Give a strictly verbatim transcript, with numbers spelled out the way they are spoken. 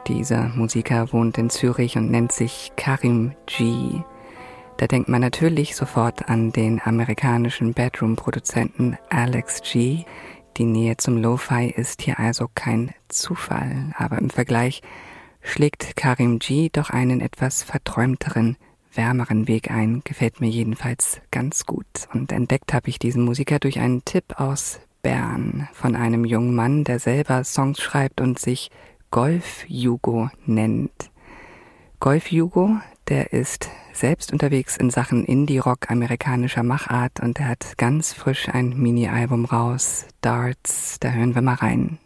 Dieser Musiker wohnt in Zürich und nennt sich Karim G. Da denkt man natürlich sofort an den amerikanischen Bedroom-Produzenten Alex G. Die Nähe zum Lo-Fi ist hier also kein Zufall, aber im Vergleich schlägt Karim G doch einen etwas verträumteren, wärmeren Weg ein, gefällt mir jedenfalls ganz gut. Und entdeckt habe ich diesen Musiker durch einen Tipp aus Bern von einem jungen Mann, der selber Songs schreibt und sich Golf-Jugo nennt. Golf-Jugo, der ist selbst unterwegs in Sachen Indie-Rock amerikanischer Machart und er hat ganz frisch ein Mini-Album raus, Darts, da hören wir mal rein.